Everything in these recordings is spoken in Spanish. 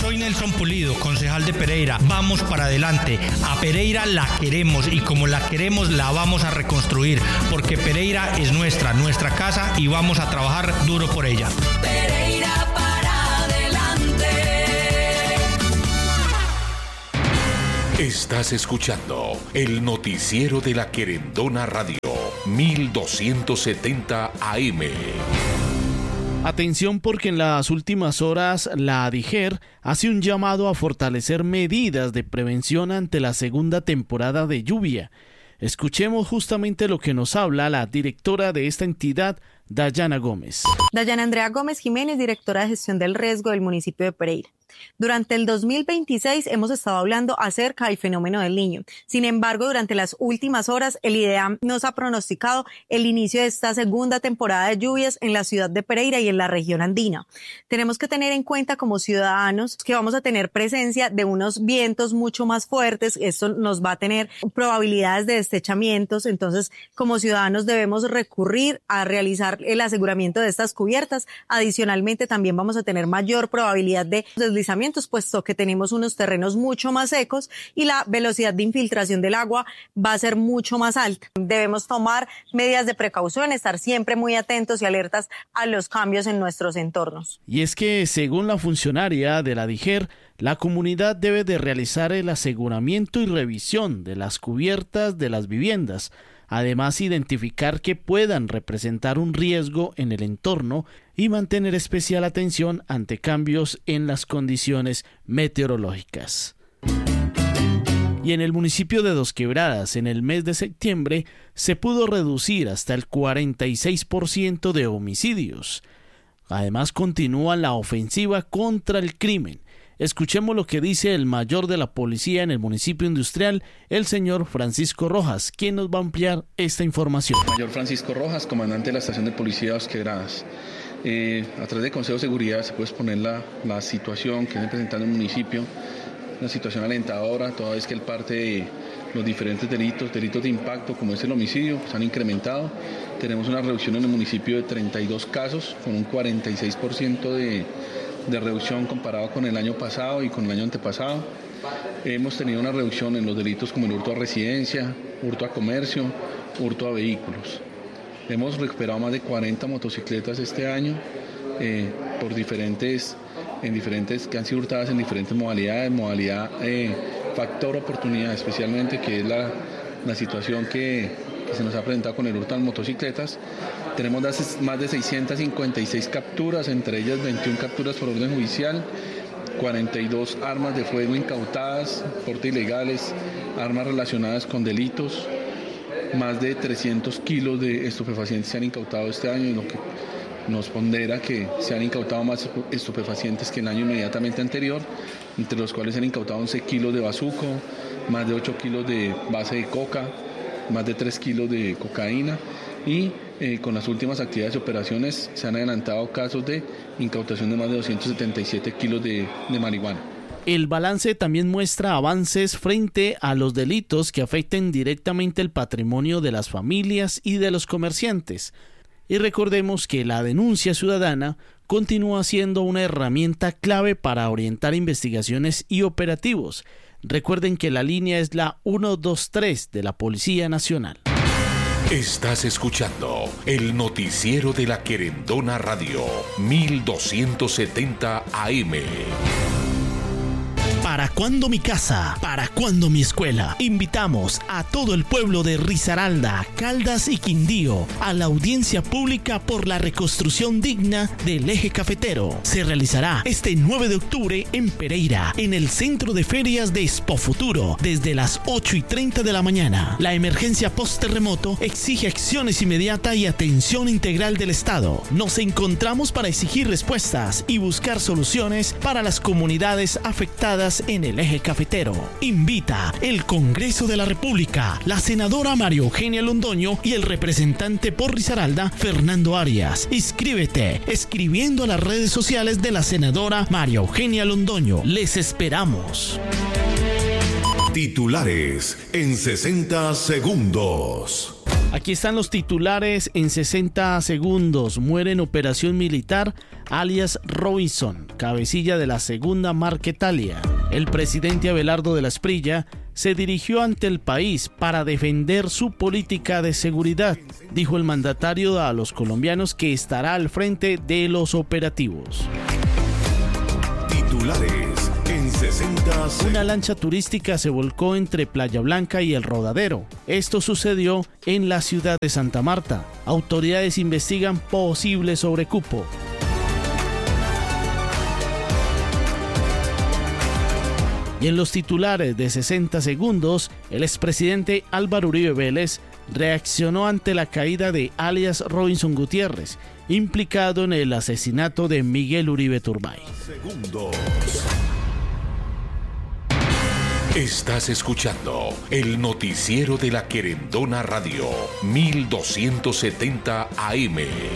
Soy Nelson Pulido, concejal de Pereira. Vamos para adelante. A Pereira la queremos y como la queremos la vamos a reconstruir porque Pereira es nuestra casa y vamos a trabajar duro por ella. Pereira para adelante. Estás escuchando el noticiero de la Querendona Radio 1270 AM. Atención porque en las últimas horas la DIGER hace un llamado a fortalecer medidas de prevención ante la segunda temporada de lluvia. Escuchemos justamente lo que nos habla la directora de esta entidad, Dayana Gómez. Dayana Andrea Gómez Jiménez, directora de gestión del riesgo del municipio de Pereira. Durante el 2026 hemos estado hablando acerca del fenómeno del Niño. Sin embargo, durante las últimas horas, el IDEAM nos ha pronosticado el inicio de esta segunda temporada de lluvias en la ciudad de Pereira y en la región andina. Tenemos que tener en cuenta como ciudadanos que vamos a tener presencia de unos vientos mucho más fuertes. Esto nos va a tener probabilidades de deslizamientos. Entonces, como ciudadanos debemos recurrir a realizar el aseguramiento de estas cubiertas. Adicionalmente, también vamos a tener mayor probabilidad de deslizamientos, puesto que tenemos unos terrenos mucho más secos y la velocidad de infiltración del agua va a ser mucho más alta. Debemos tomar medidas de precaución, estar siempre muy atentos y alertas a los cambios en nuestros entornos. Y es que, según la funcionaria de la DIGER, la comunidad debe de realizar el aseguramiento y revisión de las cubiertas de las viviendas. Además, identificar que puedan representar un riesgo en el entorno y mantener especial atención ante cambios en las condiciones meteorológicas. Y en el municipio de Dos Quebradas, en el mes de septiembre, se pudo reducir hasta el 46% de homicidios. Además, continúa la ofensiva contra el crimen. Escuchemos lo que dice el mayor de la policía en el municipio industrial, el señor Francisco Rojas, quien nos va a ampliar esta información. Mayor Francisco Rojas, comandante de la estación de policía Dos Quebradas. A través del Consejo de Seguridad se puede exponer la situación que está presentando el municipio, una situación alentadora, toda vez que el parte de los diferentes delitos de impacto, como es el homicidio, se han incrementado. Tenemos una reducción en el municipio de 32 casos, con un 46% de reducción comparado con el año pasado y con el año antepasado. Hemos tenido una reducción en los delitos como el hurto a residencia, hurto a comercio, hurto a vehículos. Hemos recuperado más de 40 motocicletas este año por diferentes que han sido hurtadas en diferentes modalidad factor oportunidad especialmente, que es la situación que se nos ha presentado con el hurto a motocicletas. Tenemos más de 656 capturas, entre ellas 21 capturas por orden judicial, 42 armas de fuego incautadas, porte ilegales, armas relacionadas con delitos, más de 300 kilos de estupefacientes se han incautado este año, lo que nos pondera que se han incautado más estupefacientes que el año inmediatamente anterior, entre los cuales se han incautado 11 kilos de bazuco, más de 8 kilos de base de coca, más de 3 kilos de cocaína y con las últimas actividades y operaciones se han adelantado casos de incautación de más de 277 kilos de marihuana. El balance también muestra avances frente a los delitos que afecten directamente el patrimonio de las familias y de los comerciantes. Y recordemos que la denuncia ciudadana continúa siendo una herramienta clave para orientar investigaciones y operativos. Recuerden que la línea es la 123 de la Policía Nacional. Estás escuchando el noticiero de la Querendona Radio 1270 AM. ¿Para cuándo mi casa? ¿Para cuándo mi escuela? Invitamos a todo el pueblo de Risaralda, Caldas y Quindío a la audiencia pública por la reconstrucción digna del eje cafetero. Se realizará este 9 de octubre en Pereira, en el Centro de Ferias de Expo Futuro, desde las 8:30 de la mañana. La emergencia post-terremoto exige acciones inmediatas y atención integral del Estado. Nos encontramos para exigir respuestas y buscar soluciones para las comunidades afectadas en el eje cafetero. Invita el Congreso de la República, la senadora María Eugenia Londoño y el representante por Risaralda, Fernando Arias. Inscríbete escribiendo a las redes sociales de la senadora María Eugenia Londoño. Les esperamos. Titulares en 60 segundos. Aquí están los titulares en 60 segundos. Muere en operación militar alias Robinson, cabecilla de la segunda Marquetalia. El presidente Abelardo de la Espriella se dirigió ante el país para defender su política de seguridad. Dijo el mandatario a los colombianos que estará al frente de los operativos. Titulares en 60 segundos. Una lancha turística se volcó entre Playa Blanca y El Rodadero. Esto sucedió en la ciudad de Santa Marta. Autoridades investigan posible sobrecupo. Y en los titulares de 60 segundos, el expresidente Álvaro Uribe Vélez reaccionó ante la caída de alias Robinson Gutiérrez, implicado en el asesinato de Miguel Uribe Turbay. Segundos. Estás escuchando el noticiero de la Querendona Radio, 1270 AM.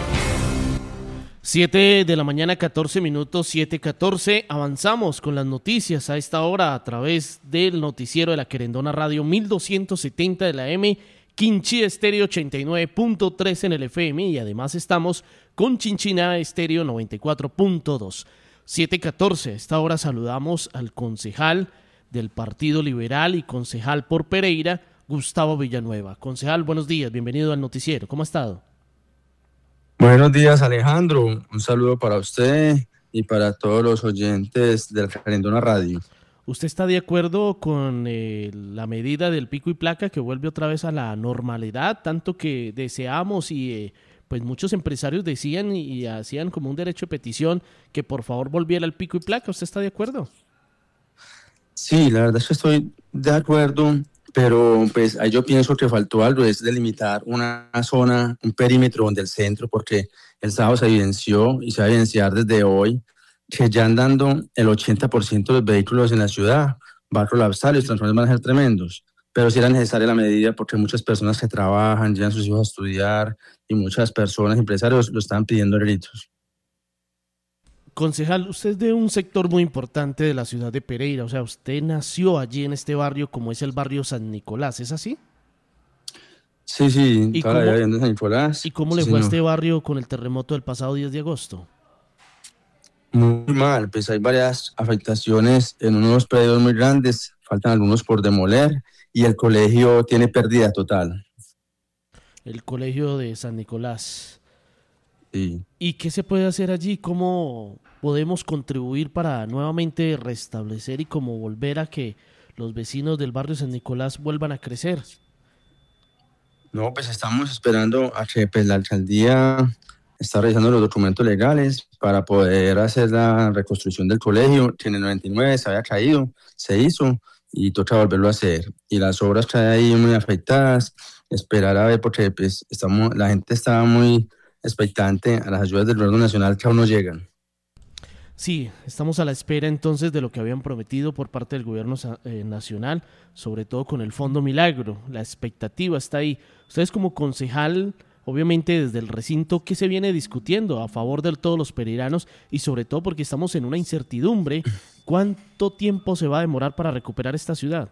7 de la mañana, 14 minutos, 7:14. Avanzamos con las noticias a esta hora a través del noticiero de la Querendona Radio 1270 de la M, Quinchí Estéreo 89.3 en el FM y además estamos con Chinchina Estéreo 94.2. 7:14. A esta hora saludamos al concejal del Partido Liberal y concejal por Pereira, Gustavo Villanueva. Concejal, buenos días, bienvenido al noticiero. ¿Cómo ha estado? Buenos días, Alejandro. Un saludo para usted y para todos los oyentes de la Querendona Radio. ¿Usted está de acuerdo con la medida del pico y placa que vuelve otra vez a la normalidad? Tanto que deseamos y pues muchos empresarios decían y hacían como un derecho de petición que por favor volviera el pico y placa. ¿Usted está de acuerdo? Sí, la verdad es que estoy de acuerdo, pero pues ahí yo pienso que faltó algo, es delimitar una zona, un perímetro donde el centro, porque el sábado se evidenció y se va a evidenciar desde hoy que ya andando el 80% de los vehículos en la ciudad va a colapsar y los transportes van a ser tremendos. Pero sí era necesaria la medida porque muchas personas que trabajan, llevan a sus hijos a estudiar y muchas personas, empresarios, lo están pidiendo a gritos. Concejal, usted es de un sector muy importante de la ciudad de Pereira, o sea, usted nació allí en este barrio como es el barrio San Nicolás, ¿es así? Sí, toda la vida viviendo en San Nicolás. ¿Y cómo le fue a este barrio con el terremoto del pasado 10 de agosto? Muy mal, pues hay varias afectaciones en unos predios muy grandes, faltan algunos por demoler y el colegio tiene pérdida total. El colegio de San Nicolás. Sí. ¿Y qué se puede hacer allí? ¿Cómo podemos contribuir para nuevamente restablecer y cómo volver a que los vecinos del barrio San Nicolás vuelvan a crecer? No, pues estamos esperando a que pues, la alcaldía está revisando los documentos legales para poder hacer la reconstrucción del colegio, que en el 99 se había caído, se hizo y toca volverlo a hacer. Y las obras que hay ahí muy afectadas, esperar a ver porque pues, la gente estaba muy expectante a las ayudas del gobierno nacional que aún no llegan. Sí, estamos a la espera entonces de lo que habían prometido por parte del gobierno nacional, sobre todo con el Fondo Milagro. La expectativa está ahí. Ustedes como concejal, obviamente desde el recinto, ¿qué se viene discutiendo a favor de todos los pereiranos? Y sobre todo porque estamos en una incertidumbre. ¿Cuánto tiempo se va a demorar para recuperar esta ciudad?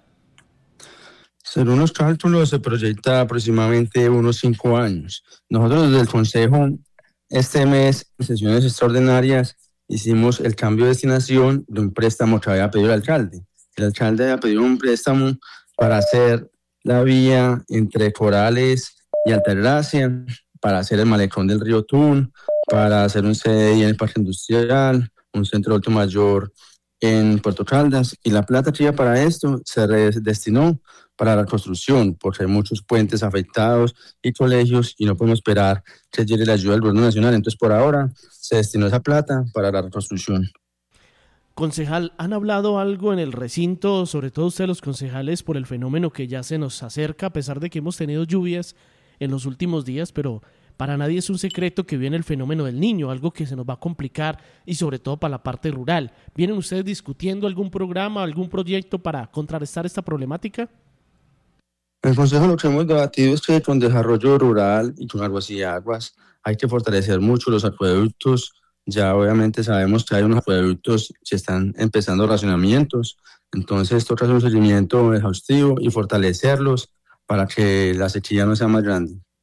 Según los cálculos, se proyecta aproximadamente unos 5 años. Nosotros desde el Consejo, este mes, en sesiones extraordinarias, hicimos el cambio de destinación de un préstamo que había pedido el alcalde. El alcalde había pedido un préstamo para hacer la vía entre Corales y Altagracia, para hacer el malecón del río Tun, para hacer un CDI en el Parque Industrial, un centro de adulto mayor en Puerto Caldas, y la plata que iba para esto se destinó para la construcción, porque hay muchos puentes afectados y colegios y no podemos esperar que llegue la ayuda del gobierno nacional. Entonces, por ahora, se destinó esa plata para la reconstrucción. Concejal, ¿han hablado algo en el recinto, sobre todo ustedes los concejales, por el fenómeno que ya se nos acerca, a pesar de que hemos tenido lluvias en los últimos días, pero para nadie es un secreto que viene el fenómeno del Niño, algo que se nos va a complicar y sobre todo para la parte rural? ¿Vienen ustedes discutiendo algún programa, algún proyecto para contrarrestar esta problemática? En el Consejo lo que hemos debatido es que con desarrollo rural y con aguas y aguas hay que fortalecer mucho los acueductos. Ya obviamente sabemos que hay unos acueductos que están empezando racionamientos, entonces toca hacer un seguimiento exhaustivo y fortalecerlos para que la sequía no sea más grande.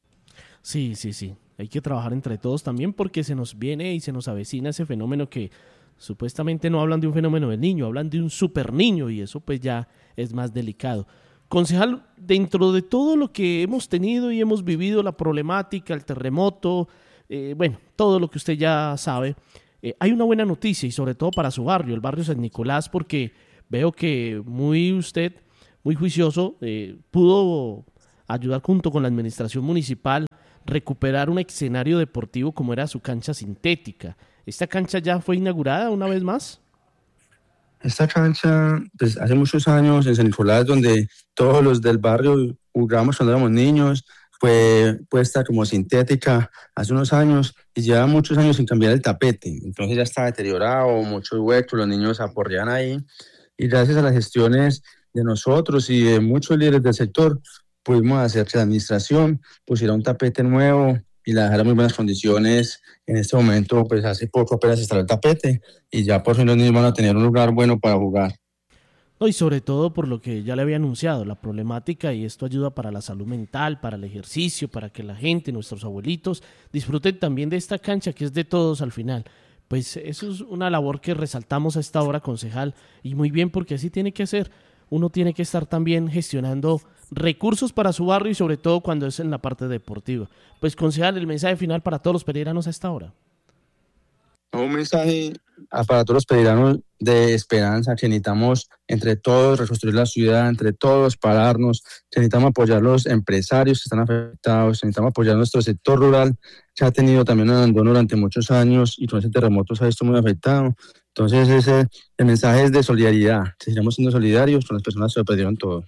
Sí. Hay que trabajar entre todos también porque se nos viene y se nos avecina ese fenómeno que supuestamente no hablan de un fenómeno del niño, hablan de un super niño y eso pues ya es más delicado. Concejal, dentro de todo lo que hemos tenido y hemos vivido, la problemática, el terremoto, todo lo que usted ya sabe, hay una buena noticia y sobre todo para su barrio, el barrio San Nicolás, porque veo que usted, muy juicioso, pudo ayudar junto con la administración municipal recuperar un escenario deportivo como era su cancha sintética. ¿Esta cancha ya fue inaugurada una vez más? Esta cancha, pues hace muchos años en San Nicolás, donde todos los del barrio jugábamos cuando éramos niños, fue puesta como sintética hace unos años y lleva muchos años sin cambiar el tapete. Entonces ya está deteriorado, muchos huecos, los niños aporrean ahí. Y gracias a las gestiones de nosotros y de muchos líderes del sector, pudimos hacer que la administración pusiera un tapete nuevo y la dejara en muy buenas condiciones. En este momento, pues hace poco apenas se instaló el tapete y ya por fin los niños van a tener un lugar bueno para jugar. No, y sobre todo por lo que ya le había anunciado, la problemática, y esto ayuda para la salud mental, para el ejercicio, para que la gente, nuestros abuelitos, disfruten también de esta cancha que es de todos al final. Pues eso es una labor que resaltamos a esta hora, concejal, y muy bien porque así tiene que ser. Uno tiene que estar también gestionando recursos para su barrio y sobre todo cuando es en la parte deportiva. Pues concejal, el mensaje final para todos los pereiranos a esta hora. Un mensaje para todos los pereiranos de esperanza, que necesitamos entre todos reconstruir la ciudad, entre todos pararnos, que necesitamos apoyar a los empresarios que están afectados, necesitamos apoyar a nuestro sector rural, que ha tenido también un abandono durante muchos años y con ese terremoto se ha visto muy afectado. Entonces el mensaje es de solidaridad, seguiremos siendo solidarios con las personas que perdieron todo.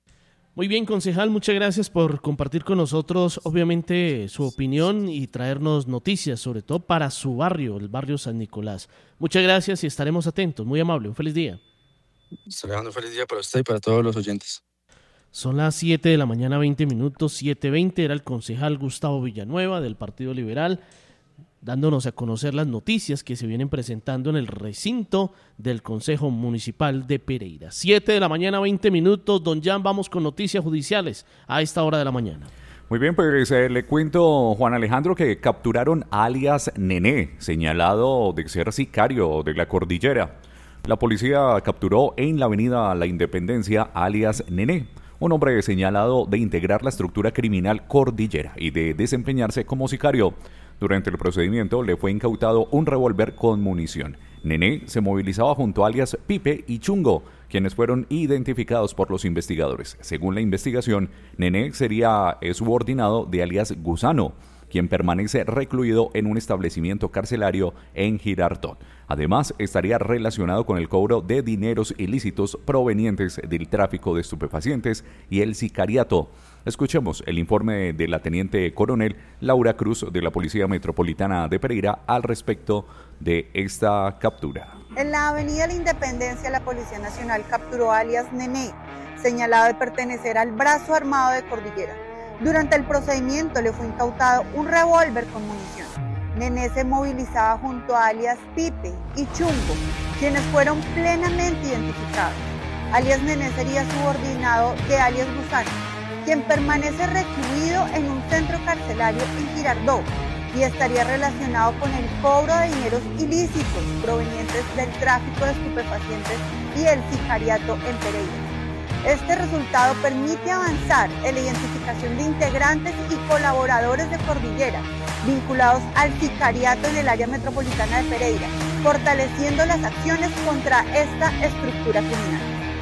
Muy bien, concejal, muchas gracias por compartir con nosotros, obviamente, su opinión y traernos noticias, sobre todo para su barrio, el barrio San Nicolás. Muchas gracias y estaremos atentos. Muy amable, un feliz día. Estoy dejando un feliz día para usted y para todos los oyentes. Son las 7 de la mañana, 20 minutos, 7:20, era el concejal Gustavo Villanueva del Partido Liberal, dándonos a conocer las noticias que se vienen presentando en el recinto del Consejo Municipal de Pereira. 7 de la mañana, 20 minutos. Don Jan, vamos con noticias judiciales a esta hora de la mañana. Muy bien, pues le cuento, Juan Alejandro, que capturaron a alias Nené, señalado de ser sicario de la Cordillera. La policía capturó en la avenida La Independencia a alias Nené, un hombre señalado de integrar la estructura criminal Cordillera y de desempeñarse como sicario. Durante el procedimiento le fue incautado un revólver con munición. Nené se movilizaba junto a alias Pipe y Chungo, quienes fueron identificados por los investigadores. Según la investigación, Nené sería subordinado de alias Gusano, quien permanece recluido en un establecimiento carcelario en Girardot. Además, estaría relacionado con el cobro de dineros ilícitos provenientes del tráfico de estupefacientes y el sicariato. Escuchemos el informe de la teniente coronel Laura Cruz de la Policía Metropolitana de Pereira al respecto de esta captura. En la avenida La Independencia, la Policía Nacional capturó a alias Nené, señalado de pertenecer al brazo armado de Cordillera. Durante el procedimiento le fue incautado un revólver con munición. Nené se movilizaba junto a alias Pipe y Chungo, quienes fueron plenamente identificados. Alias Nené sería subordinado de alias Gusano, quien permanece recluido en un centro carcelario en Girardot y estaría relacionado con el cobro de dineros ilícitos provenientes del tráfico de estupefacientes y el sicariato en Pereira. Este resultado permite avanzar en la identificación de integrantes y colaboradores de Cordillera vinculados al sicariato en el área metropolitana de Pereira, fortaleciendo las acciones contra esta estructura criminal.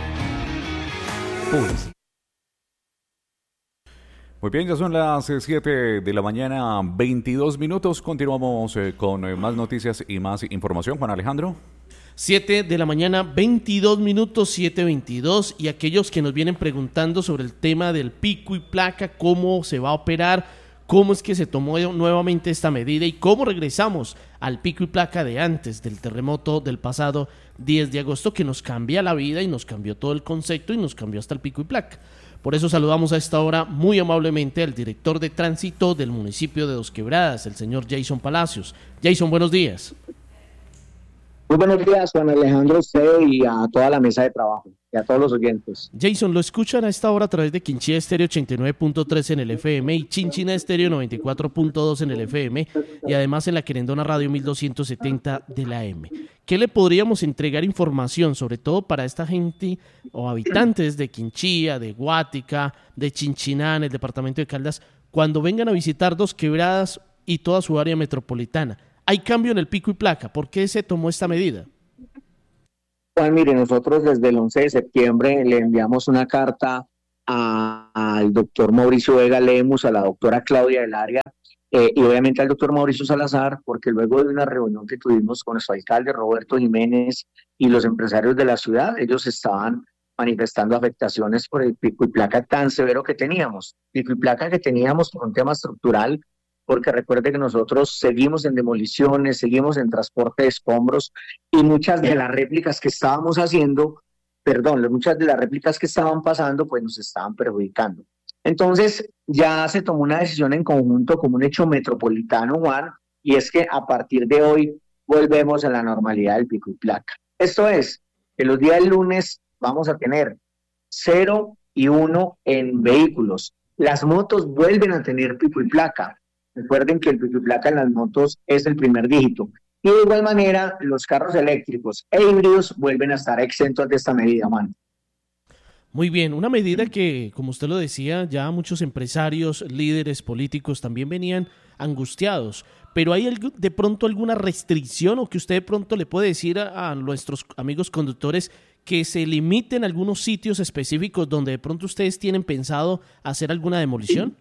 Muy bien, ya son las 7 de la mañana, 22 minutos. Continuamos con más noticias y más información. Juan Alejandro. 7 de la mañana, 22 minutos, 7:22, y aquellos que nos vienen preguntando sobre el tema del pico y placa, cómo se va a operar, cómo es que se tomó nuevamente esta medida y cómo regresamos al pico y placa de antes del terremoto del pasado 10 de agosto, que nos cambia la vida y nos cambió todo el concepto y nos cambió hasta el pico y placa. Por eso saludamos a esta hora muy amablemente al director de tránsito del municipio de Dos Quebradas, el señor Jason Palacios. Jason, buenos días. Muy buenos días, Juan Alejandro, a usted y a toda la mesa de trabajo y a todos los oyentes. Jason, lo escuchan a esta hora a través de Quinchía Estéreo 89.3 en el FM y Chinchina Estéreo 94.2 en el FM y además en la Querendona Radio 1270 de la AM. ¿Qué le podríamos entregar información, sobre todo para esta gente o habitantes de Quinchía, de Guática, de Chinchiná, en el departamento de Caldas, cuando vengan a visitar Dos Quebradas y toda su área metropolitana? ¿Hay cambio en el pico y placa? ¿Por qué se tomó esta medida? Juan, mire, nosotros desde el 11 de septiembre le enviamos una carta al doctor Mauricio Vega Lemus, a la doctora Claudia del Área, y obviamente al doctor Mauricio Salazar, porque luego de una reunión que tuvimos con nuestro alcalde Roberto Jiménez y los empresarios de la ciudad, ellos estaban manifestando afectaciones por el pico y placa tan severo que teníamos. Pico y placa que teníamos por un tema estructural, porque recuerde que nosotros seguimos en demoliciones, seguimos en transporte de escombros y muchas de las réplicas que estábamos haciendo, muchas de las réplicas que estaban pasando, pues nos estaban perjudicando. Entonces ya se tomó una decisión en conjunto como un hecho metropolitano, Juan, y es que a partir de hoy volvemos a la normalidad del pico y placa. Esto es, que los días lunes vamos a tener 0 y 1 en vehículos. Las motos vuelven a tener pico y placa. Recuerden que el pico y placa en las motos es el primer dígito. Y de igual manera, los carros eléctricos e híbridos vuelven a estar exentos de esta medida, Juan. Muy bien, una medida que, como usted lo decía, ya muchos empresarios, líderes políticos también venían angustiados. Pero ¿hay de pronto alguna restricción o que usted de pronto le puede decir a nuestros amigos conductores que se limiten algunos sitios específicos donde de pronto ustedes tienen pensado hacer alguna demolición?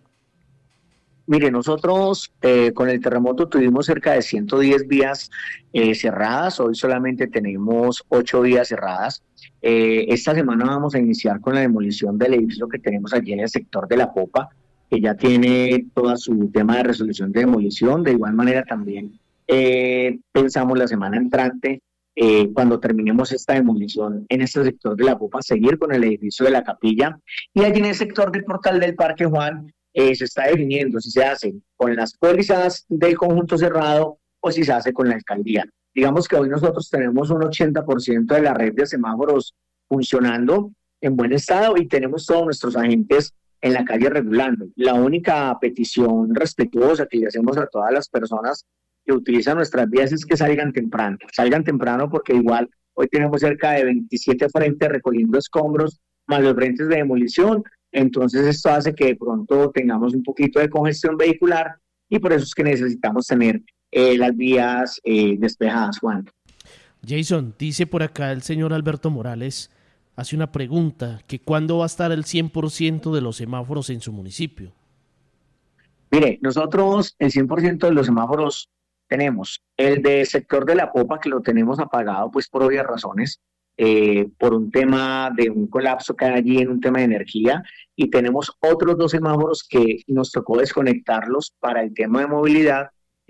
Mire, nosotros con el terremoto tuvimos cerca de 110 vías cerradas, hoy solamente tenemos 8 vías cerradas. Esta semana vamos a iniciar con la demolición del edificio que tenemos allí en el sector de La Popa, que ya tiene todo su tema de resolución de demolición. De igual manera también pensamos la semana entrante, cuando terminemos esta demolición en este sector de La Popa, seguir con el edificio de la Capilla, y allí en el sector del Portal del Parque, Juan, se está definiendo si se hace con las pólizas del conjunto cerrado o si se hace con la alcaldía. Digamos que hoy nosotros tenemos un 80% de la red de semáforos funcionando en buen estado y tenemos todos nuestros agentes en la calle regulando. La única petición respetuosa que le hacemos a todas las personas que utilizan nuestras vías es que salgan temprano porque igual hoy tenemos cerca de 27 frentes recogiendo escombros, más los frentes de demolición. Entonces esto hace que de pronto tengamos un poquito de congestión vehicular y por eso es que necesitamos tener las vías despejadas, Juan. Jason, dice por acá el señor Alberto Morales, hace una pregunta, que ¿cuándo va a estar el 100% de los semáforos en su municipio? Mire, nosotros el 100% de los semáforos tenemos. El de sector de La Popa, que lo tenemos apagado pues por obvias razones, por un tema de un colapso que hay allí en un tema de energía, y tenemos otros 2 semáforos que nos tocó desconectarlos para el tema de movilidad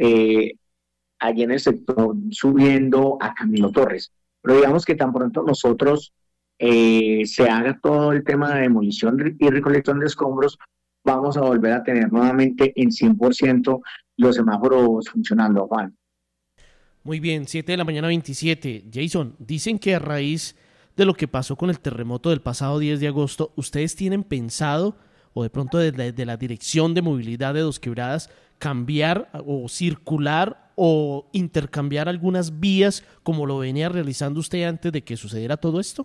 allí en el sector subiendo a Camilo Torres. Pero digamos que tan pronto nosotros se haga todo el tema de demolición y recolección de escombros, vamos a volver a tener nuevamente en 100% los semáforos funcionando, Juan. Muy bien, 7 de la mañana 27. Jason, dicen que a raíz de lo que pasó con el terremoto del pasado 10 de agosto, ¿ustedes tienen pensado, o de pronto desde la Dirección de Movilidad de Dos Quebradas, cambiar o circular o intercambiar algunas vías como lo venía realizando usted antes de que sucediera todo esto?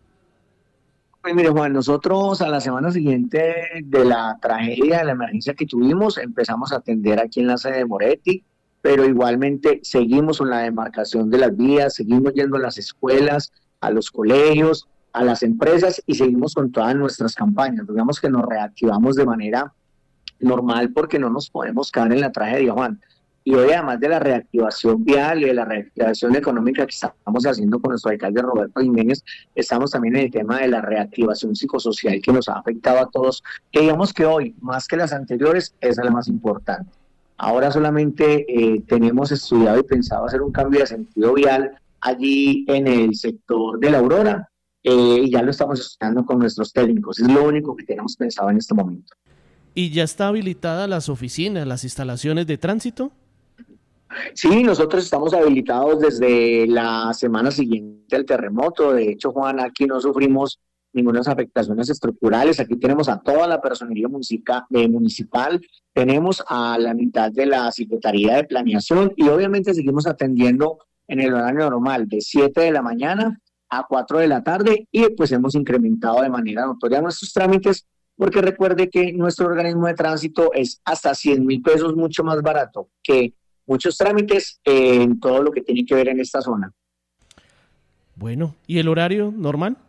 Pues mire, Juan, nosotros a la semana siguiente de la tragedia, de la emergencia que tuvimos, empezamos a atender aquí en la sede de Moretti, pero igualmente seguimos con la demarcación de las vías, seguimos yendo a las escuelas, a los colegios, a las empresas y seguimos con todas nuestras campañas. Digamos que nos reactivamos de manera normal porque no nos podemos caer en la tragedia, Juan. Y hoy, además de la reactivación vial y de la reactivación económica que estamos haciendo con nuestro alcalde Roberto Jiménez, estamos también en el tema de la reactivación psicosocial que nos ha afectado a todos, que digamos que hoy, más que las anteriores, esa es la más importante. Ahora solamente tenemos estudiado y pensado hacer un cambio de sentido vial allí en el sector de la Aurora, y ya lo estamos estudiando con nuestros técnicos. Es lo único que tenemos pensado en este momento. ¿Y ya está habilitada las oficinas, las instalaciones de tránsito? Sí, nosotros estamos habilitados desde la semana siguiente al terremoto. De hecho, Juan, aquí no sufrimos ninguna afectaciones estructurales. Aquí tenemos a toda la personería municipal, tenemos a la mitad de la Secretaría de Planeación y obviamente seguimos atendiendo en el horario normal de 7 de la mañana a 4 de la tarde y pues hemos incrementado de manera notoria nuestros trámites porque recuerde que nuestro organismo de tránsito es hasta 100.000 pesos mucho más barato que muchos trámites en todo lo que tiene que ver en esta zona. Bueno, ¿y el horario normal?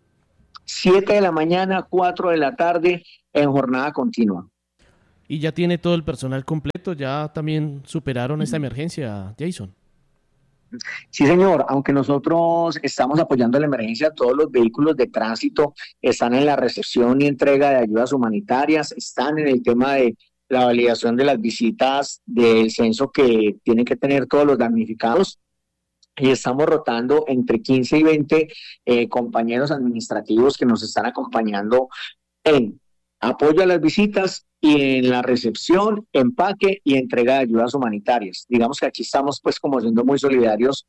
7 de la mañana, 4 de la tarde en jornada continua. ¿Y ya tiene todo el personal completo? ¿Ya también superaron esta emergencia, Jason? Sí, señor, aunque nosotros estamos apoyando la emergencia, todos los vehículos de tránsito están en la recepción y entrega de ayudas humanitarias, están en el tema de la validación de las visitas del censo que tienen que tener todos los damnificados y estamos rotando entre 15 y 20 compañeros administrativos que nos están acompañando en apoyo a las visitas y en la recepción, empaque y entrega de ayudas humanitarias. Digamos que aquí estamos pues como siendo muy solidarios,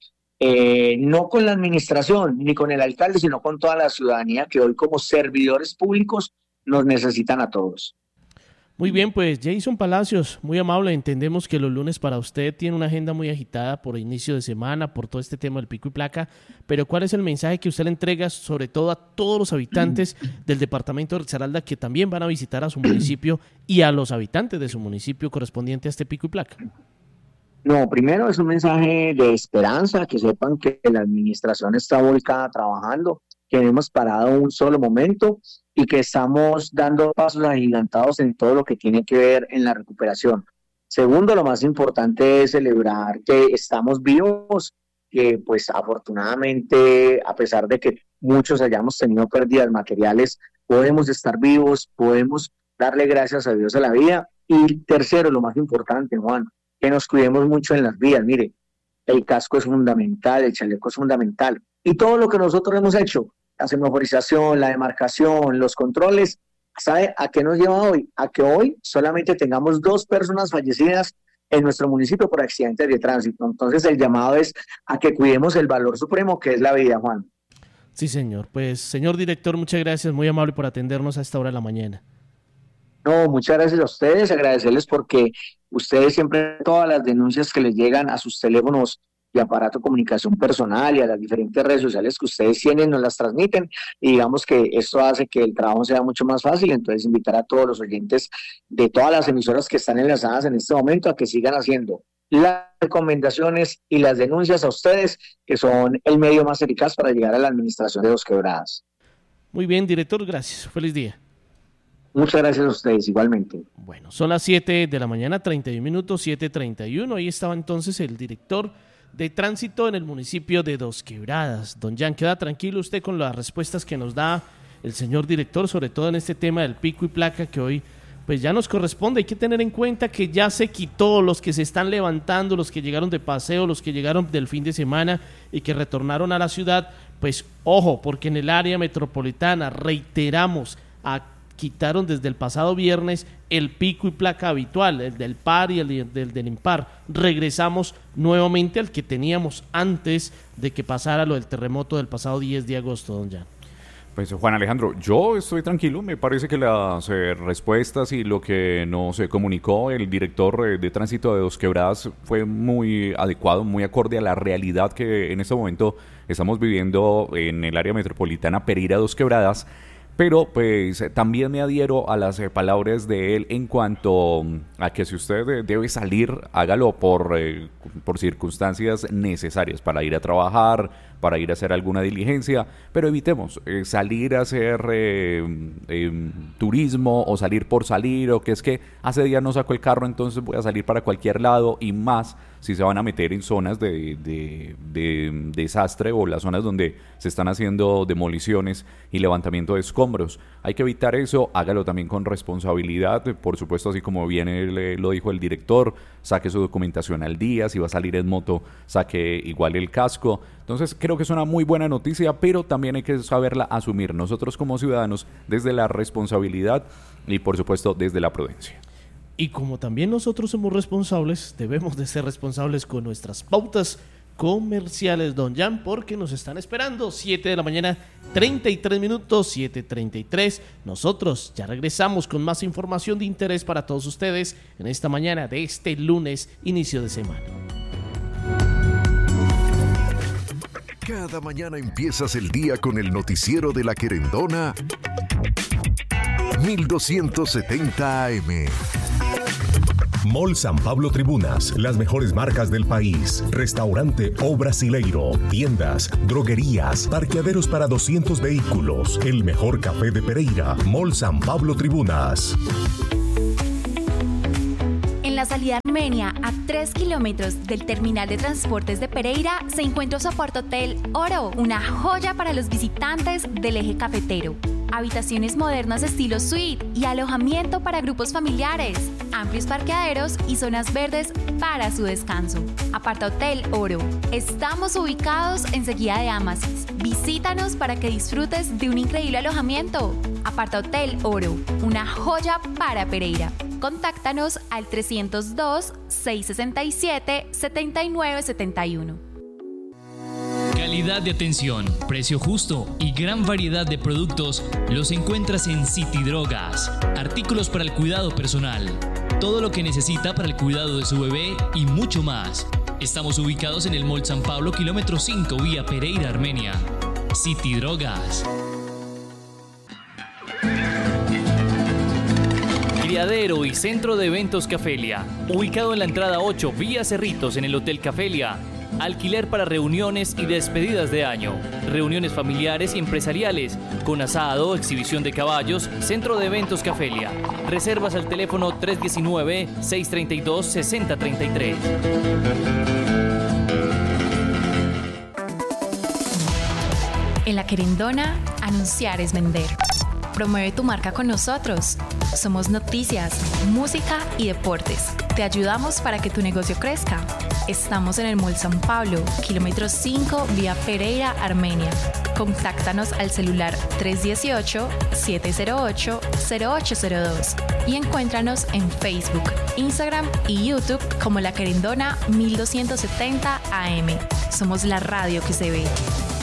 no con la administración ni con el alcalde, sino con toda la ciudadanía que hoy como servidores públicos nos necesitan a todos. Muy bien, pues Jason Palacios, muy amable, entendemos que los lunes para usted tiene una agenda muy agitada por inicio de semana, por todo este tema del pico y placa, pero ¿cuál es el mensaje que usted le entrega sobre todo a todos los habitantes del departamento de Risaralda que también van a visitar a su municipio y a los habitantes de su municipio correspondiente a este pico y placa? No, primero es un mensaje de esperanza, que sepan que la administración está volcada trabajando, que no hemos parado un solo momento y que estamos dando pasos agigantados en todo lo que tiene que ver en la recuperación. Segundo, lo más importante es celebrar que estamos vivos, que pues afortunadamente, a pesar de que muchos hayamos tenido pérdidas materiales, podemos estar vivos, podemos darle gracias a Dios a la vida. Y tercero, lo más importante, Juan, que nos cuidemos mucho en las vías. Mire, el casco es fundamental, el chaleco es fundamental. Y todo lo que nosotros hemos hecho, la semaforización, la demarcación, los controles, ¿sabe a qué nos lleva hoy? A que hoy solamente tengamos 2 personas fallecidas en nuestro municipio por accidentes de tránsito. Entonces el llamado es a que cuidemos el valor supremo que es la vida, Juan. Sí, señor. Pues, señor director, muchas gracias, muy amable por atendernos a esta hora de la mañana. No, muchas gracias a ustedes, agradecerles porque ustedes siempre, todas las denuncias que les llegan a sus teléfonos y aparato de comunicación personal y a las diferentes redes sociales que ustedes tienen, nos las transmiten y digamos que esto hace que el trabajo sea mucho más fácil. Entonces invitar a todos los oyentes de todas las emisoras que están enlazadas en este momento a que sigan haciendo las recomendaciones y las denuncias a ustedes, que son el medio más eficaz para llegar a la administración de Dos Quebradas. Muy bien, director, gracias. Feliz día. Muchas gracias a ustedes, igualmente. Bueno, son las 7 de la mañana, 31 minutos, 7:31. Ahí estaba entonces el director de tránsito en el municipio de Dos Quebradas. Don Jan, queda tranquilo usted con las respuestas que nos da el señor director, sobre todo en este tema del pico y placa que hoy pues ya nos corresponde. Hay que tener en cuenta que ya se quitó, los que se están levantando, los que llegaron de paseo, los que llegaron del fin de semana y que retornaron a la ciudad, pues ojo, porque en el área metropolitana, reiteramos, quitaron desde el pasado viernes el pico y placa habitual, el del par y el del impar. Regresamos nuevamente al que teníamos antes de que pasara lo del terremoto del pasado 10 de agosto, don Jan. Pues Juan Alejandro, yo estoy tranquilo, me parece que las respuestas y lo que nos comunicó el director de tránsito de Dos Quebradas fue muy adecuado, muy acorde a la realidad que en este momento estamos viviendo en el área metropolitana Pereira Dos Quebradas. Pero pues también me adhiero a las palabras de él en cuanto a que si usted debe salir, hágalo por circunstancias necesarias para ir a trabajar, para ir a hacer alguna diligencia, pero evitemos salir a hacer turismo o salir por salir, o que es que hace días no saco el carro, entonces voy a salir para cualquier lado, y más si se van a meter en zonas de desastre o las zonas donde se están haciendo demoliciones y levantamiento de escombros. Hay que evitar eso, hágalo también con responsabilidad, por supuesto, así como bien lo dijo el director, saque su documentación al día, si va a salir en moto, saque igual el casco. Entonces creo que es una muy buena noticia, pero también hay que saberla asumir nosotros como ciudadanos desde la responsabilidad y por supuesto desde la prudencia. Y como también nosotros somos responsables, debemos de ser responsables con nuestras pautas comerciales, don Jan, porque nos están esperando 7 de la mañana, 33 minutos, 7:33. Nosotros ya regresamos con más información de interés para todos ustedes en esta mañana de este lunes, inicio de semana. Cada mañana empiezas el día con el noticiero de La Querendona 1270 AM. Mall San Pablo Tribunas, las mejores marcas del país. Restaurante O Brasileiro, tiendas, droguerías, parqueaderos para 200 vehículos. El mejor café de Pereira. Mall San Pablo Tribunas. En la salida Armenia, a 3 kilómetros del terminal de transportes de Pereira, se encuentra su Apartahotel Oro, una joya para los visitantes del eje cafetero. Habitaciones modernas estilo suite y alojamiento para grupos familiares, amplios parqueaderos y zonas verdes para su descanso. Apartahotel Oro. Estamos ubicados enseguida de Amasis. Visítanos para que disfrutes de un increíble alojamiento. Apartahotel Oro, una joya para Pereira. Contáctanos al 302-667-7971. Calidad de atención, precio justo y gran variedad de productos los encuentras en City Drogas. Artículos para el cuidado personal, todo lo que necesita para el cuidado de su bebé y mucho más. Estamos ubicados en el Mall San Pablo, kilómetro 5, vía Pereira, Armenia. City Drogas. Criadero y Centro de Eventos Cafelia, ubicado en la entrada 8, vía Cerritos, en el Hotel Cafelia. Alquiler para reuniones y despedidas de año, reuniones familiares y empresariales, con asado, exhibición de caballos, Centro de Eventos Cafelia. Reservas al teléfono 319-632-6033. En La Querendona, anunciar es vender. Promueve tu marca con nosotros. Somos noticias, música y deportes. Te ayudamos para que tu negocio crezca. Estamos en el Mall San Pablo, kilómetro 5, vía Pereira, Armenia. Contáctanos al celular 318-708-0802 y encuéntranos en Facebook, Instagram y YouTube como La Querendona 1270 AM. Somos la radio que se ve.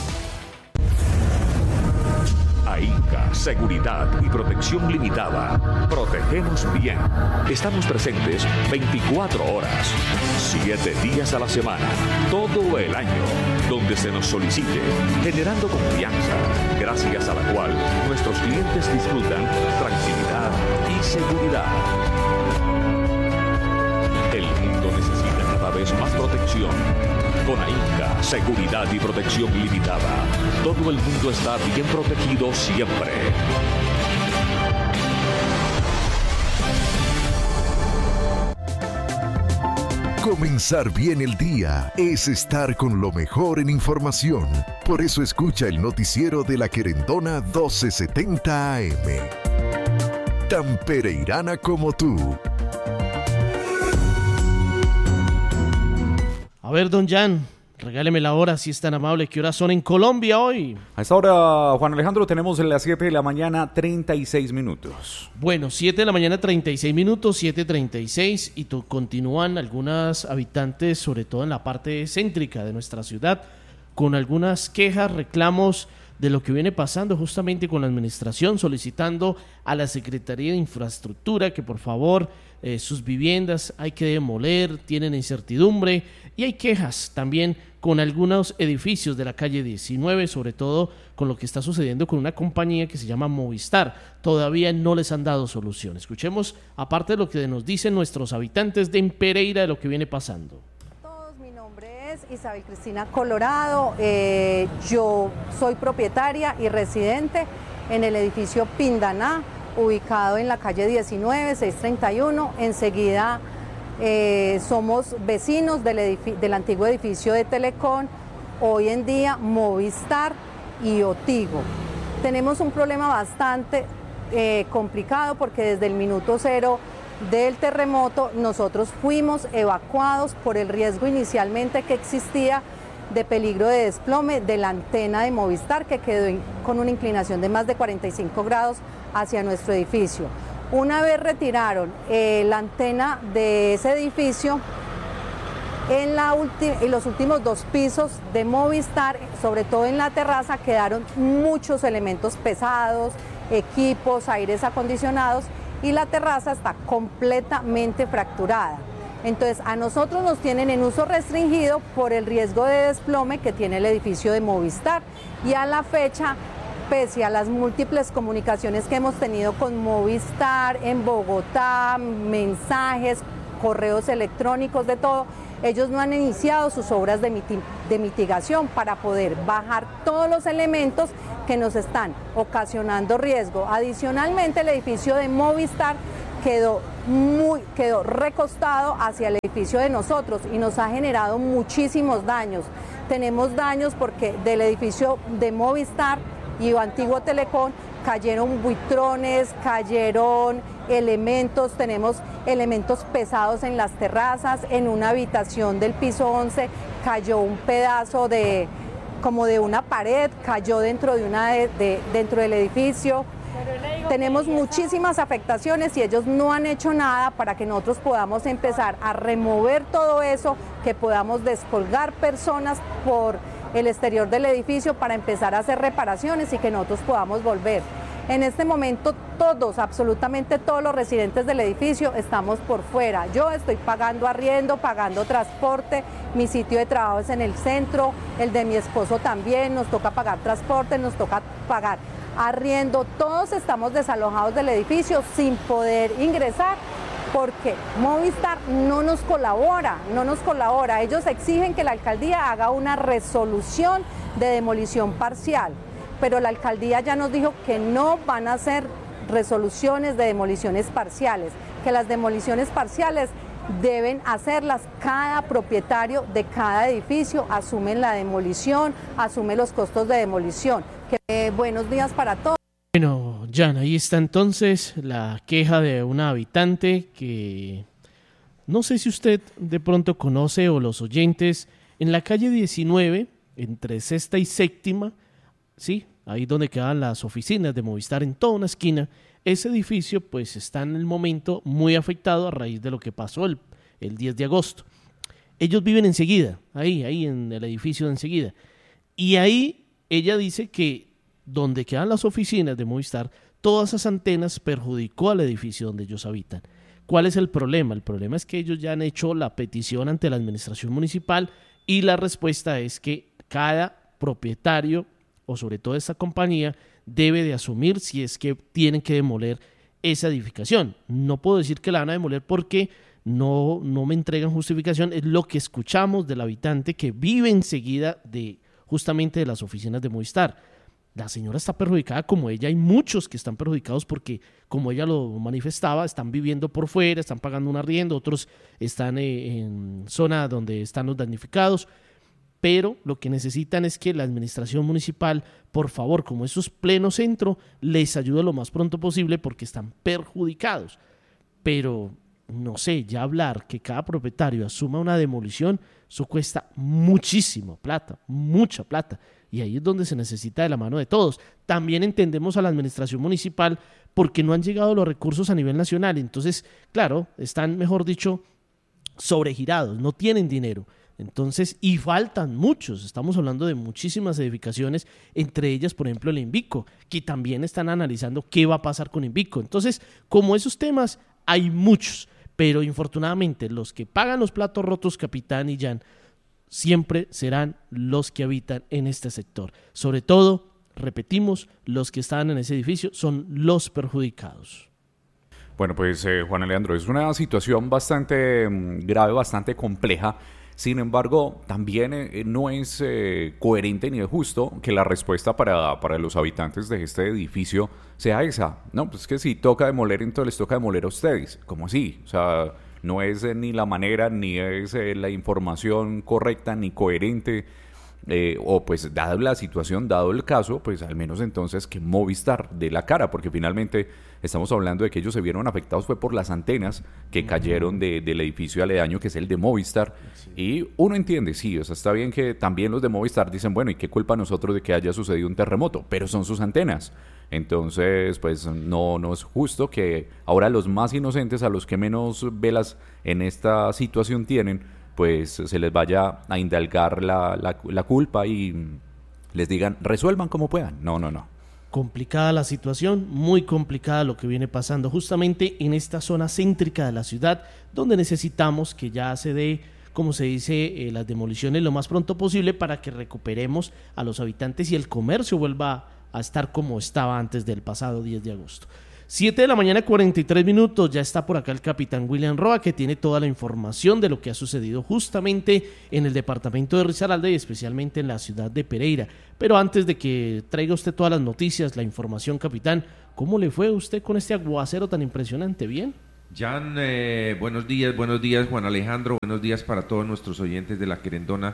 AINCA, Seguridad y Protección Limitada. Protegemos bien. Estamos presentes 24 horas, 7 días a la semana, todo el año, donde se nos solicite, generando confianza, gracias a la cual nuestros clientes disfrutan tranquilidad y seguridad. El mundo necesita cada vez más protección. Con AINCA, Seguridad y Protección Limitada, todo el mundo está bien protegido siempre. Comenzar bien el día es estar con lo mejor en información. Por eso escucha el noticiero de La Querendona 1270 AM. Tan pereirana como tú. A ver, don Jan, regáleme la hora, si es tan amable. ¿Qué horas son en Colombia hoy? A esta hora, Juan Alejandro, tenemos las 7 de la mañana, 36 minutos. Bueno, 7 de la mañana, 36 minutos, 7:36, y continúan algunas habitantes, sobre todo en la parte céntrica de nuestra ciudad, con algunas quejas, reclamos de lo que viene pasando justamente con la administración, solicitando a la Secretaría de Infraestructura que por favor sus viviendas hay que demoler, tienen incertidumbre, y hay quejas también con algunos edificios de la calle 19, sobre todo con lo que está sucediendo con una compañía que se llama Movistar. Todavía no les han dado solución. Escuchemos, aparte de lo que nos dicen nuestros habitantes de Pereira, de lo que viene pasando. Mi nombre es Isabel Cristina Colorado, yo soy propietaria y residente en el edificio Pindaná, ubicado en la calle 19, 631, enseguida somos vecinos del antiguo edificio de Telecom, hoy en día Movistar y Otigo. Tenemos un problema bastante complicado porque desde el minuto cero del terremoto nosotros fuimos evacuados por el riesgo inicialmente que existía de peligro de desplome de la antena de Movistar, que quedó con una inclinación de más de 45 grados hacia nuestro edificio. Una vez retiraron la antena de ese edificio, en los últimos 2 pisos de Movistar, sobre todo en la terraza, quedaron muchos elementos pesados, equipos, aires acondicionados, y la terraza está completamente fracturada. Entonces, a nosotros nos tienen en uso restringido por el riesgo de desplome que tiene el edificio de Movistar, y a la fecha, pese a las múltiples comunicaciones que hemos tenido con Movistar en Bogotá, mensajes, correos electrónicos, de todo, ellos no han iniciado sus obras de mitigación para poder bajar todos los elementos que nos están ocasionando riesgo. Adicionalmente, el edificio de Movistar quedó recostado hacia el edificio de nosotros y nos ha generado muchísimos daños. Tenemos daños porque del edificio de Movistar y Antiguo Telecom cayeron buitrones, cayeron elementos, tenemos elementos pesados en las terrazas. En una habitación del piso 11 cayó un pedazo como de una pared, cayó dentro del edificio. Tenemos muchísimas afectaciones y ellos no han hecho nada para que nosotros podamos empezar a remover todo eso, que podamos descolgar personas por el exterior del edificio para empezar a hacer reparaciones y que nosotros podamos volver. En este momento absolutamente todos los residentes del edificio estamos por fuera. Yo estoy pagando arriendo, pagando transporte, mi sitio de trabajo es en el centro, el de mi esposo también, nos toca pagar transporte, nos toca pagar arriendo, todos estamos desalojados del edificio sin poder ingresar porque Movistar no nos colabora. Ellos exigen que la alcaldía haga una resolución de demolición parcial, pero la alcaldía ya nos dijo que no van a hacer resoluciones de demoliciones parciales, que las demoliciones parciales deben hacerlas cada propietario de cada edificio, asumen la demolición, asume los costos de demolición. Buenos días para todos. Bueno, Jan, ahí está entonces la queja de una habitante que no sé si usted de pronto conoce o los oyentes, en la calle 19, entre Sexta y Séptima, sí, ahí donde quedan las oficinas de Movistar en toda una esquina, ese edificio pues está en el momento muy afectado a raíz de lo que pasó el 10 de agosto. Ellos viven enseguida, ahí en el edificio de enseguida. Y ahí ella dice que donde quedan las oficinas de Movistar, todas esas antenas perjudicó al edificio donde ellos habitan. ¿Cuál es el problema? El problema es que ellos ya han hecho la petición ante la administración municipal y la respuesta es que cada propietario o sobre todo esta compañía debe de asumir si es que tienen que demoler esa edificación. No puedo decir que la van a demoler porque no me entregan justificación, es lo que escuchamos del habitante que vive enseguida justamente de las oficinas de Movistar. La señora está perjudicada como ella, hay muchos que están perjudicados porque, como ella lo manifestaba, están viviendo por fuera, están pagando un arriendo, otros están en zona donde están los damnificados, pero lo que necesitan es que la administración municipal, por favor, como eso es pleno centro, les ayude lo más pronto posible porque están perjudicados. Pero, no sé, ya hablar que cada propietario asuma una demolición, eso cuesta muchísima plata, mucha plata. Y ahí es donde se necesita de la mano de todos. También entendemos a la administración municipal porque no han llegado los recursos a nivel nacional. Entonces, claro, están, mejor dicho, sobregirados, no tienen dinero. Entonces, y faltan muchos. Estamos hablando de muchísimas edificaciones, entre ellas, por ejemplo, el Invico, que también están analizando qué va a pasar con Invico. Entonces, como esos temas, hay muchos. Pero, infortunadamente, los que pagan los platos rotos, Capitán y Jan, siempre serán los que habitan en este sector. Sobre todo, repetimos, los que están en ese edificio son los perjudicados. Bueno, pues Juan Alejandro, es una situación bastante grave, bastante compleja. Sin embargo, también no es coherente ni es justo que la respuesta para los habitantes de este edificio sea esa. No, pues que si toca demoler, entonces les toca demoler a ustedes. ¿Cómo así? O sea, no es ni la manera, ni es la información correcta, ni coherente. o pues dada la situación, dado el caso, pues al menos entonces que Movistar dé la cara, porque finalmente estamos hablando de que ellos se vieron afectados fue por las antenas que cayeron del edificio aledaño, que es el de Movistar, y uno entiende, sí, o sea, está bien que también los de Movistar dicen, bueno, ¿y qué culpa nosotros de que haya sucedido un terremoto? Pero son sus antenas. Entonces, pues no es justo que ahora los más inocentes, a los que menos velas en esta situación tienen, pues se les vaya a indalgar la culpa y les digan, resuelvan como puedan. No. Complicada la situación, muy complicada lo que viene pasando justamente en esta zona céntrica de la ciudad, donde necesitamos que ya se dé, como se dice, las demoliciones lo más pronto posible para que recuperemos a los habitantes y el comercio vuelva a estar como estaba antes del pasado 10 de agosto. 7 de la mañana, 43 minutos, ya está por acá el capitán William Roa, que tiene toda la información de lo que ha sucedido justamente en el departamento de Risaralda y especialmente en la ciudad de Pereira. Pero antes de que traiga usted todas las noticias, la información, capitán, ¿cómo le fue a usted con este aguacero tan impresionante? ¿Bien? Jan, buenos días Juan Alejandro, buenos días para todos nuestros oyentes de la Querendona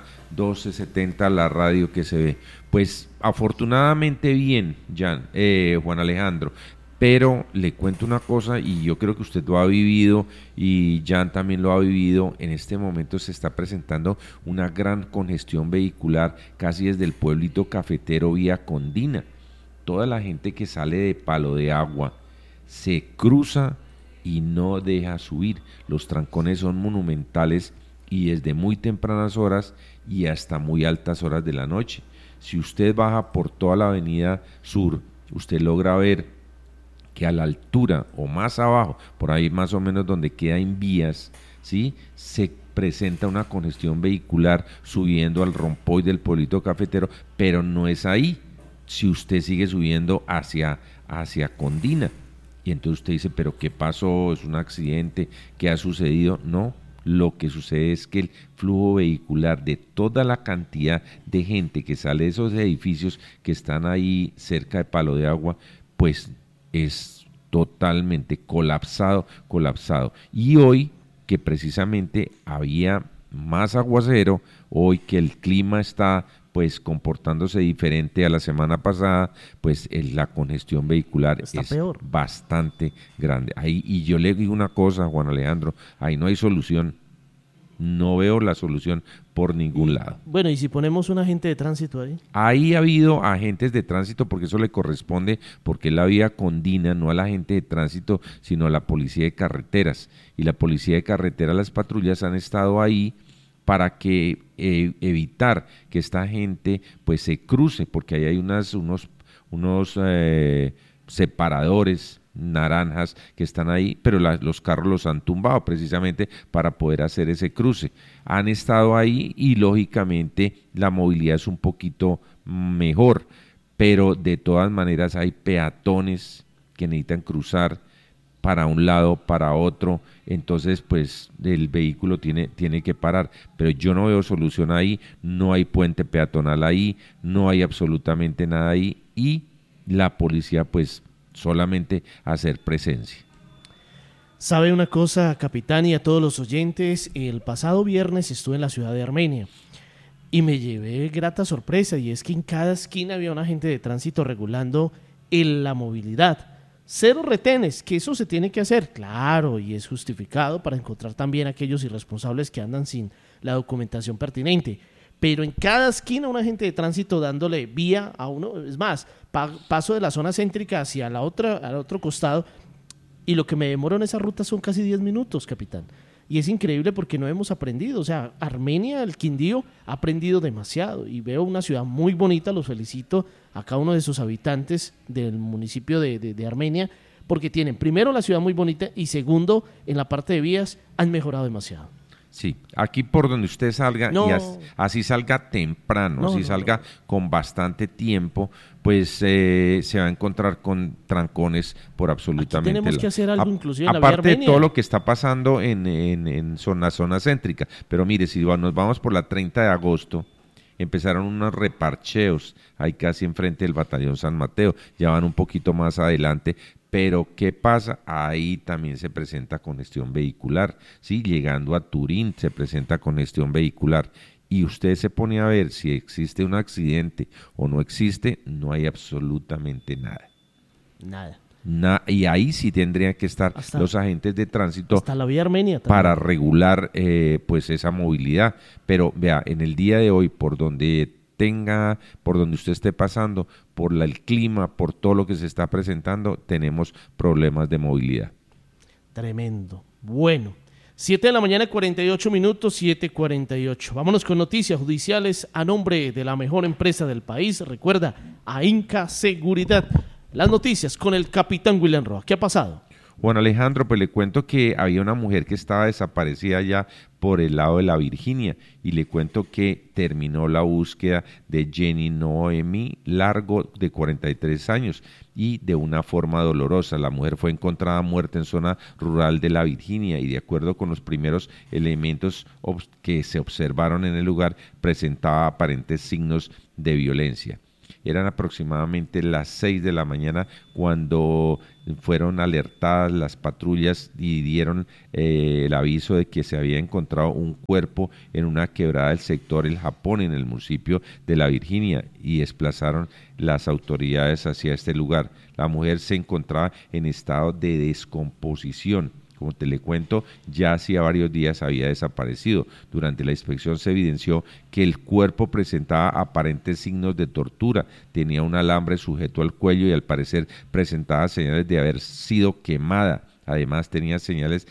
1270, la radio que se ve. Pues afortunadamente bien, Jan, Juan Alejandro. Pero le cuento una cosa y yo creo que usted lo ha vivido y Jan también lo ha vivido. En este momento se está presentando una gran congestión vehicular casi desde el pueblito cafetero vía Condina. Toda la gente que sale de Palo de Agua se cruza y no deja subir. Los trancones son monumentales y desde muy tempranas horas y hasta muy altas horas de la noche. Si usted baja por toda la avenida sur, usted logra ver que a la altura o más abajo, por ahí más o menos donde queda en vías, ¿sí?, se presenta una congestión vehicular subiendo al Rompoy del pueblito cafetero, pero no es ahí, si usted sigue subiendo hacia Condina. Y entonces usted dice, ¿pero qué pasó? ¿Es un accidente? ¿Qué ha sucedido? No, lo que sucede es que el flujo vehicular de toda la cantidad de gente que sale de esos edificios que están ahí cerca de Palo de Agua, pues es totalmente colapsado. Y hoy, que precisamente había más aguacero, hoy que el clima está pues comportándose diferente a la semana pasada, pues la congestión vehicular está peor, bastante grande. Ahí, y yo le digo una cosa, Juan Alejandro, ahí no hay solución. No veo la solución por ningún lado. Bueno, ¿y si ponemos un agente de tránsito ahí? Ahí ha habido agentes de tránsito porque eso le corresponde, porque es la vía Condina, no al agente de tránsito, sino a la policía de carreteras. Y la policía de carreteras, las patrullas han estado ahí para que evitar que esta gente pues se cruce, porque ahí hay unos separadores naranjas que están ahí, pero los carros los han tumbado precisamente para poder hacer ese cruce. Han estado ahí y lógicamente la movilidad es un poquito mejor, pero de todas maneras hay peatones que necesitan cruzar para un lado, para otro, entonces pues el vehículo tiene que parar, pero yo no veo solución ahí, no hay puente peatonal ahí, no hay absolutamente nada ahí y la policía pues solamente hacer presencia. ¿Sabe una cosa, capitán, y a todos los oyentes? El pasado viernes estuve en la ciudad de Armenia y me llevé grata sorpresa, y es que en cada esquina había un agente de tránsito regulando la movilidad. 0 retenes, que eso se tiene que hacer, claro, y es justificado para encontrar también a aquellos irresponsables que andan sin la documentación pertinente. Pero en cada esquina un agente de tránsito dándole vía a uno, es más, paso de la zona céntrica hacia al otro costado, y lo que me demoro en esa ruta son casi 10 minutos, capitán. Y es increíble porque no hemos aprendido, o sea, Armenia, el Quindío, ha aprendido demasiado, y veo una ciudad muy bonita, los felicito a cada uno de sus habitantes del municipio de Armenia, porque tienen, primero, la ciudad muy bonita, y segundo, en la parte de vías, han mejorado demasiado. Sí, aquí por donde usted salga, y así salga temprano, salga con bastante tiempo, pues se va a encontrar con trancones por absolutamente aquí tenemos que hacer algo inclusive en la aparte vía Armenia. De todo lo que está pasando en zona céntrica. Pero mire, si nos vamos por la 30 de agosto, empezaron unos reparcheos ahí casi enfrente del batallón San Mateo, ya van un poquito más adelante. Pero ¿qué pasa? Ahí también se presenta congestión vehicular, ¿sí? Llegando a Turín se presenta congestión vehicular y usted se pone a ver si existe un accidente o no existe, no hay absolutamente nada. Nada. Y ahí sí tendrían que estar los agentes de tránsito hasta la vía Armenia también, para regular pues esa movilidad. Pero vea, en el día de hoy, por donde usted esté pasando, por el clima, por todo lo que se está presentando, tenemos problemas de movilidad. Tremendo. Bueno, 7 de la mañana, 48 minutos, 7:48. Vámonos con noticias judiciales a nombre de la mejor empresa del país. Recuerda, AINCA Seguridad. Las noticias con el capitán William Roa. ¿Qué ha pasado? Juan Alejandro, pues le cuento que había una mujer que estaba desaparecida ya por el lado de la Virginia y le cuento que terminó la búsqueda de Jenny Noemi Largo, de 43 años, y de una forma dolorosa. La mujer fue encontrada muerta en zona rural de la Virginia y de acuerdo con los primeros elementos que se observaron en el lugar, presentaba aparentes signos de violencia. Eran aproximadamente las 6 de la mañana cuando fueron alertadas las patrullas y dieron el aviso de que se había encontrado un cuerpo en una quebrada del sector El Japón, en el municipio de La Virginia, y desplazaron las autoridades hacia este lugar. La mujer se encontraba en estado de descomposición. Como te le cuento, ya hacía varios días había desaparecido. Durante la inspección se evidenció que el cuerpo presentaba aparentes signos de tortura, tenía un alambre sujeto al cuello y al parecer presentaba señales de haber sido quemada. Además tenía señales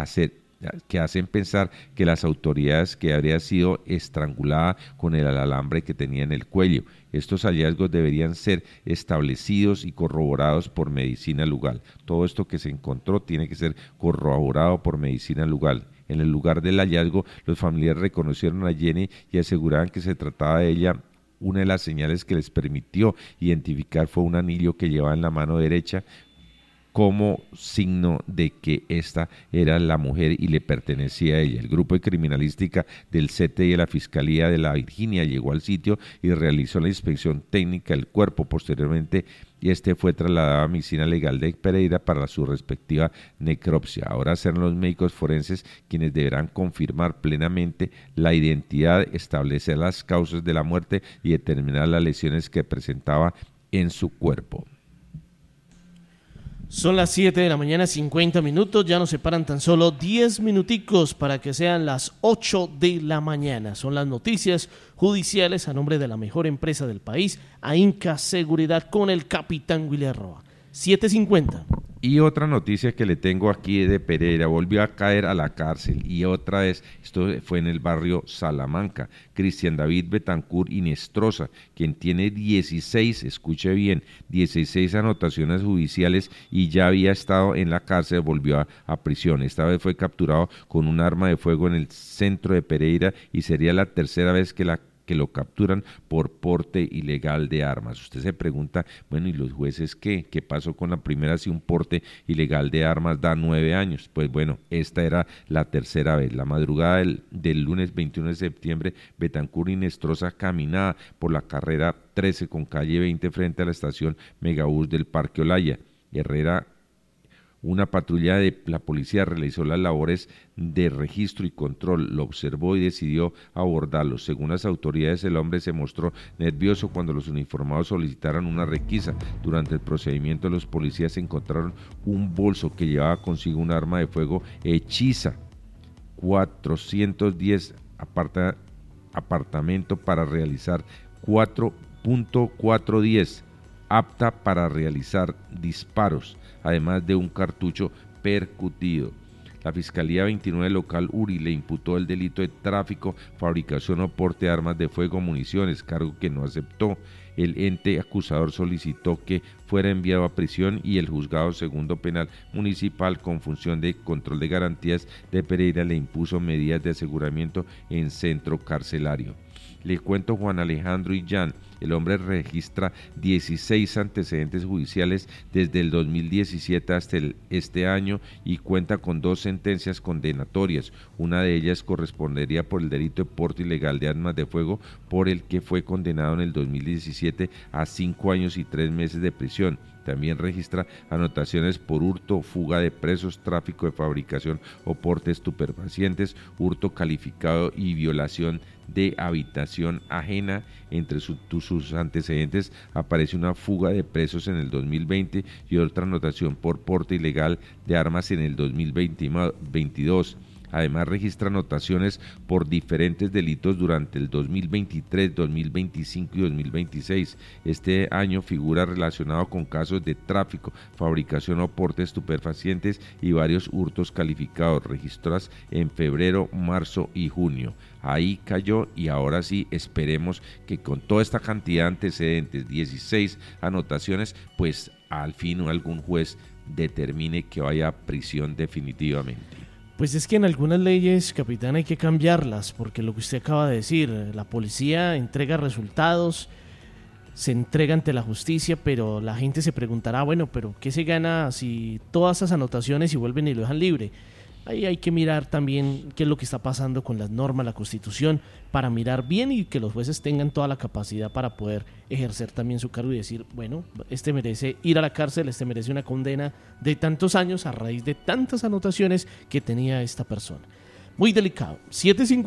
que hacen pensar que las autoridades que habría sido estrangulada con el alambre que tenía en el cuello. Estos hallazgos deberían ser establecidos y corroborados por medicina legal. Todo esto que se encontró tiene que ser corroborado por medicina legal. En el lugar del hallazgo, los familiares reconocieron a Jenny y aseguraban que se trataba de ella. Una de las señales que les permitió identificar fue un anillo que llevaba en la mano derecha, como signo de que esta era la mujer y le pertenecía a ella. El grupo de criminalística del CTI de la Fiscalía de la Virginia llegó al sitio y realizó la inspección técnica del cuerpo. Posteriormente, este fue trasladado a Medicina Legal de Pereira para su respectiva necropsia. Ahora serán los médicos forenses quienes deberán confirmar plenamente la identidad, establecer las causas de la muerte y determinar las lesiones que presentaba en su cuerpo. Son las 7 de la mañana, 50 minutos, ya nos separan tan solo 10 minuticos para que sean las 8 de la mañana. Son las noticias judiciales a nombre de la mejor empresa del país, AINCA Seguridad, con el capitán William Roa. 7:50. Y otra noticia que le tengo aquí de Pereira, volvió a caer a la cárcel y otra vez, esto fue en el barrio Salamanca, Cristian David Betancourt Inestrosa, quien tiene 16, escuche bien, 16 anotaciones judiciales y ya había estado en la cárcel, volvió a prisión. Esta vez fue capturado con un arma de fuego en el centro de Pereira y sería la tercera vez que lo capturan por porte ilegal de armas. Usted se pregunta, bueno, ¿y los jueces qué? ¿Qué pasó con la primera si un porte ilegal de armas da 9 años? Pues bueno, esta era la tercera vez. La madrugada del lunes 21 de septiembre, Betancourt Inestrosa caminaba por la carrera 13 con calle 20 frente a la estación Megabús del Parque Olaya. Una patrulla de la policía realizó las labores de registro y control, lo observó y decidió abordarlo. Según las autoridades, el hombre se mostró nervioso cuando los uniformados solicitaron una requisa. Durante el procedimiento, los policías encontraron un bolso que llevaba consigo un arma de fuego hechiza, 410 apartamento para realizar 4.410, apta para realizar disparos, además de un cartucho percutido. La Fiscalía 29 local Uri le imputó el delito de tráfico, fabricación o porte de armas de fuego o municiones, cargo que no aceptó. El ente acusador solicitó que fuera enviado a prisión y el Juzgado Segundo Penal Municipal con función de control de garantías de Pereira le impuso medidas de aseguramiento en centro carcelario. Le cuento, Juan Alejandro y Jan, El hombre registra 16 antecedentes judiciales desde el 2017 hasta este año y cuenta con 2 sentencias condenatorias. Una de ellas correspondería por el delito de porte ilegal de armas de fuego, por el que fue condenado en el 2017 a 5 años y 3 meses de prisión. También registra anotaciones por hurto, fuga de presos, tráfico de fabricación o porte de estupefacientes, hurto calificado y violación de habitación ajena. Entre sus antecedentes aparece una fuga de presos en el 2020 y otra anotación por porte ilegal de armas en el 2022. Además registra anotaciones por diferentes delitos durante el 2023, 2025 y 2026. Este año figura relacionado con casos de tráfico, fabricación o porte de estupefacientes y varios hurtos calificados, registrados en febrero, marzo y junio. Ahí cayó y ahora sí esperemos que con toda esta cantidad de antecedentes, 16 anotaciones, pues al fin algún juez determine que vaya a prisión definitivamente. Pues es que en algunas leyes, capitán, hay que cambiarlas, porque lo que usted acaba de decir, la policía entrega resultados, se entrega ante la justicia, pero la gente se preguntará, bueno, pero ¿qué se gana si todas esas anotaciones y vuelven y lo dejan libre? Ahí hay que mirar también qué es lo que está pasando con las normas, la Constitución, para mirar bien y que los jueces tengan toda la capacidad para poder ejercer también su cargo y decir, bueno, este merece ir a la cárcel, este merece una condena de tantos años a raíz de tantas anotaciones que tenía esta persona. Muy delicado. 7:50.